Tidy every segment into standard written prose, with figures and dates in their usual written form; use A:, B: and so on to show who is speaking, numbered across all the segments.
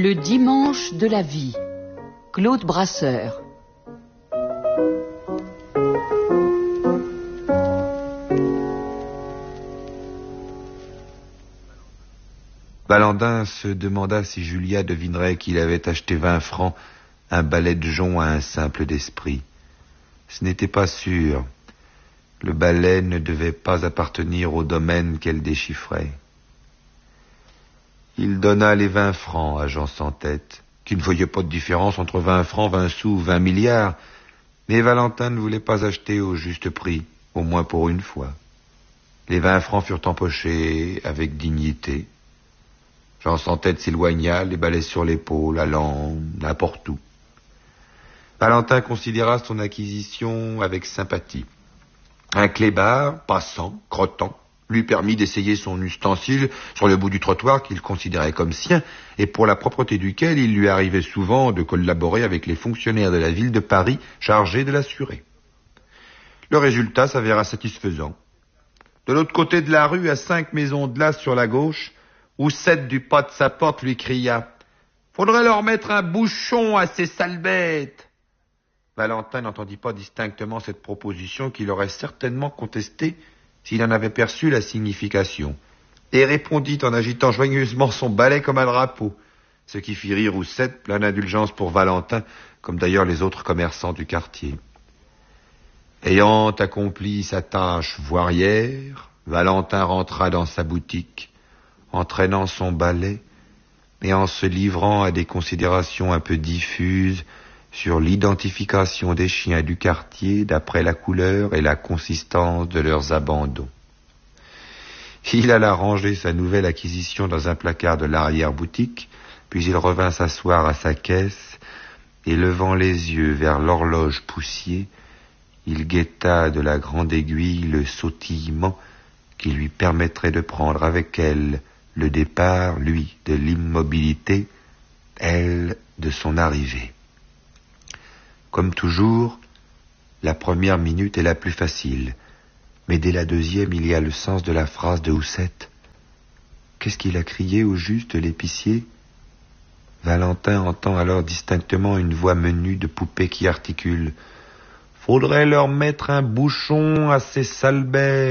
A: Le dimanche de la vie. Claude Brasseur.
B: Valentin se demanda si Julia devinerait qu'il avait acheté 20 francs un balai de jonc à un simple d'esprit. Ce n'était pas sûr. Le balai ne devait pas appartenir au domaine qu'elle déchiffrait. Il donna les 20 francs à Jean sans tête, qui ne voyait pas de différence entre 20 francs, 20 sous, 20 milliards. Mais Valentin ne voulait pas acheter au juste prix, au moins pour une fois. Les 20 francs furent empochés avec dignité. Jean sans tête s'éloigna, les balais sur l'épaule, allant n'importe où. Valentin considéra son acquisition avec sympathie. Un clébard, passant, crottant, lui permit d'essayer son ustensile sur le bout du trottoir qu'il considérait comme sien, et pour la propreté duquel il lui arrivait souvent de collaborer avec les fonctionnaires de la ville de Paris chargés de l'assurer. Le résultat s'avéra satisfaisant. De l'autre côté de la rue, à 5 maisons de là sur la gauche, Houssette du pas de sa porte lui cria « Faudrait leur mettre un bouchon à ces sales bêtes !» Valentin n'entendit pas distinctement cette proposition qu'il aurait certainement contestée s'il en avait perçu la signification, et répondit en agitant joyeusement son balai comme un drapeau, ce qui fit rire Houssette, plein d'indulgence pour Valentin, comme d'ailleurs les autres commerçants du quartier. Ayant accompli sa tâche voirière, Valentin rentra dans sa boutique, entraînant son balai et en se livrant à des considérations un peu diffuses sur l'identification des chiens du quartier d'après la couleur et la consistance de leurs abandons. Il alla ranger sa nouvelle acquisition dans un placard de l'arrière-boutique, puis il revint s'asseoir à sa caisse, et levant les yeux vers l'horloge poussier, il guetta de la grande aiguille le sautillement qui lui permettrait de prendre avec elle le départ, lui, de l'immobilité, elle, de son arrivée. Comme toujours, la première minute est la plus facile, mais dès la deuxième, il y a le sens de la phrase de Houssette. Qu'est-ce qu'il a crié au juste, l'épicier ? Valentin entend alors distinctement une voix menue de poupée qui articule « Faudrait leur mettre un bouchon à ces sales bêtes !»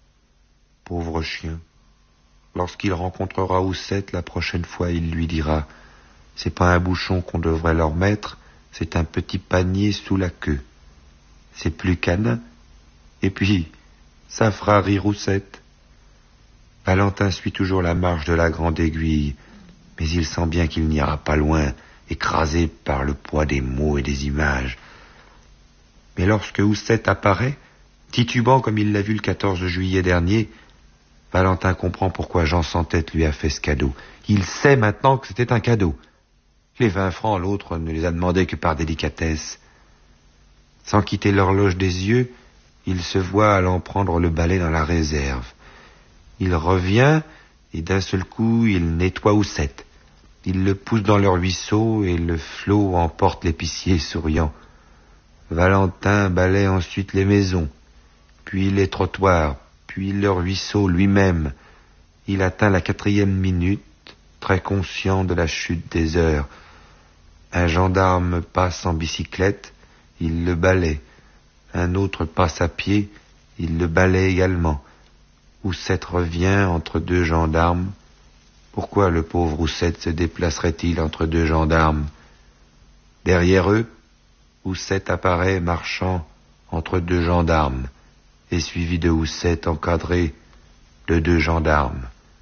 B: Pauvre chien. Lorsqu'il rencontrera Houssette la prochaine fois, il lui dira « C'est pas un bouchon qu'on devrait leur mettre, c'est un petit panier sous la queue. C'est plus canin, et puis ça fera rire Houssette. » Valentin suit toujours la marche de la grande aiguille, mais il sent bien qu'il n'ira pas loin, écrasé par le poids des mots et des images. Mais lorsque Houssette apparaît, titubant comme il l'a vu le 14 juillet dernier, Valentin comprend pourquoi Jean sans tête lui a fait ce cadeau. Il sait maintenant que c'était un cadeau. Les 20 francs, l'autre ne les a demandés que par délicatesse. Sans quitter l'horloge des yeux, il se voit allant prendre le balai dans la réserve. Il revient, et d'un seul coup, il nettoie Houssette. Il le pousse dans le ruisseau, et le flot emporte l'épicier souriant. Valentin balaie ensuite les maisons, puis les trottoirs, puis le ruisseau lui-même. Il atteint la 4e minute, très conscient de la chute des heures. Un gendarme passe en bicyclette, il le balaie. Un autre passe à pied, il le balaie également. Houssette revient entre 2 gendarmes. Pourquoi le pauvre Houssette se déplacerait-il entre 2 gendarmes ? Derrière eux, Houssette apparaît marchant entre 2 gendarmes, et suivi de Houssette encadré de 2 gendarmes.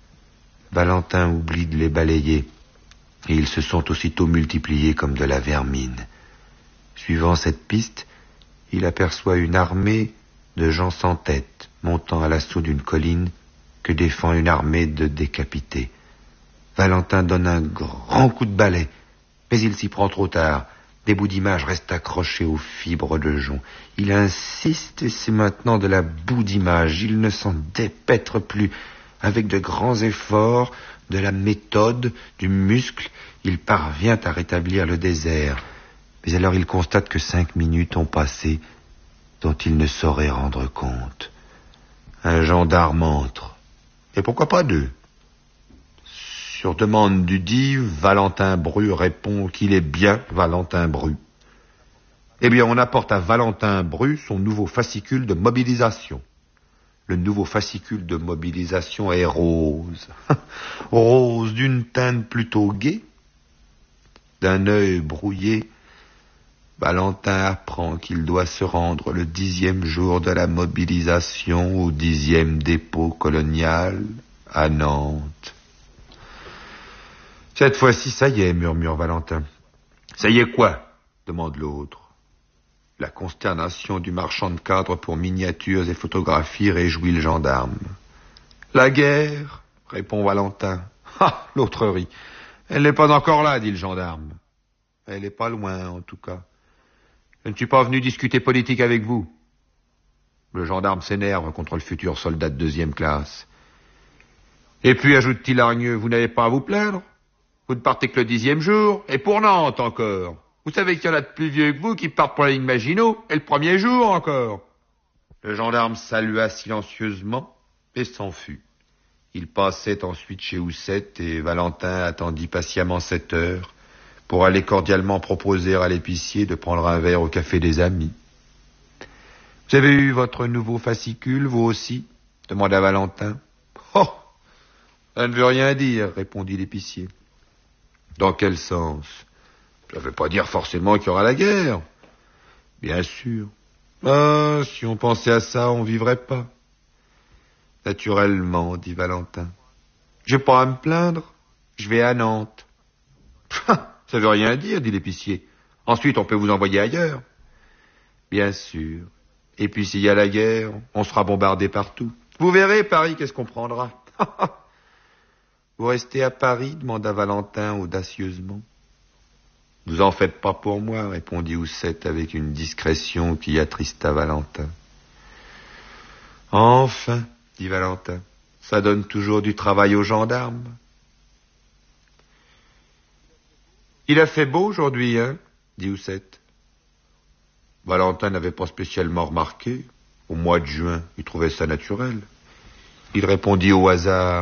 B: Valentin oublie de les balayer, et ils se sont aussitôt multipliés comme de la vermine. Suivant cette piste, il aperçoit une armée de gens sans tête, montant à l'assaut d'une colline que défend une armée de décapités. Valentin donne un grand coup de balai, mais il s'y prend trop tard. Des bouts d'image restent accrochés aux fibres de jonc. Il insiste, et c'est maintenant de la boue d'image. Il ne s'en dépêtre plus. Avec de grands efforts, de la méthode, du muscle, il parvient à rétablir le désert. Mais alors il constate que 5 minutes ont passé, dont il ne saurait rendre compte. Un gendarme entre. Et pourquoi pas 2 ? Sur demande du dive, Valentin Bru répond qu'il est bien Valentin Bru. Eh bien, on apporte à Valentin Bru son nouveau fascicule de mobilisation. Le nouveau fascicule de mobilisation est rose. Rose d'une teinte plutôt gaie. D'un œil brouillé, Valentin apprend qu'il doit se rendre le 10e jour de la mobilisation au 10e dépôt colonial à Nantes. Cette fois-ci, ça y est, murmure Valentin. Ça y est quoi? Demande l'autre. La consternation du marchand de cadres pour miniatures et photographies réjouit le gendarme. La guerre, répond Valentin. Ah, l'autre rit. Elle n'est pas encore là, dit le gendarme. Elle n'est pas loin, en tout cas. Je ne suis pas venu discuter politique avec vous. Le gendarme s'énerve contre le futur soldat de 2e classe. Et puis, ajoute-t-il hargneux, vous n'avez pas à vous plaindre. Vous ne partez que le 10e jour, et pour Nantes encore. Vous savez qu'il y en a de plus vieux que vous qui partent pour la ligne Maginot, et le 1er jour encore. Le gendarme salua silencieusement et s'enfuit. Il passait ensuite chez Houssette et Valentin attendit patiemment 7 heures pour aller cordialement proposer à l'épicier de prendre un verre au café des amis. « Vous avez eu votre nouveau fascicule, vous aussi ?» demanda Valentin. « Oh, ça ne veut rien dire, » répondit l'épicier. « Dans quel sens ? Ça ne veut pas dire forcément qu'il y aura la guerre. » « Bien sûr. Ah, si on pensait à ça, on vivrait pas. » « Naturellement, dit Valentin. J'ai pas à me plaindre, je vais à Nantes. »« Ça veut rien dire, dit l'épicier. Ensuite, on peut vous envoyer ailleurs. »« Bien sûr. Et puis s'il y a la guerre, on sera bombardé partout. Vous verrez, Paris, qu'est-ce qu'on prendra. »« Vous restez à Paris ?» demanda Valentin audacieusement. « Vous en faites pas pour moi, répondit Houssette avec une discrétion qui attrista Valentin. Enfin, dit Valentin, ça donne toujours du travail aux gendarmes. Il a fait beau aujourd'hui, hein, dit Houssette. Valentin n'avait pas spécialement remarqué. Au mois de juin, il trouvait ça naturel. Il répondit au hasard.